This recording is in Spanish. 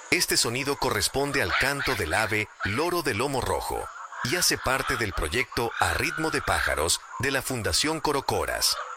Este sonido corresponde al canto del ave loro de lomo rojo y hace parte del proyecto A Ritmo de Pájaros de la Fundación Corocoras.